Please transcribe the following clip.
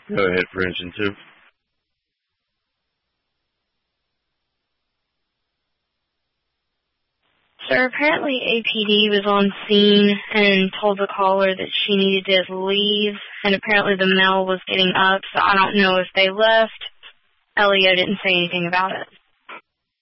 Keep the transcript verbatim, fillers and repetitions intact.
Go ahead for engine two. Sir, apparently A P D was on scene and told the caller that she needed to leave, and apparently the male was getting up, so I don't know if they left. Elio didn't say anything about it.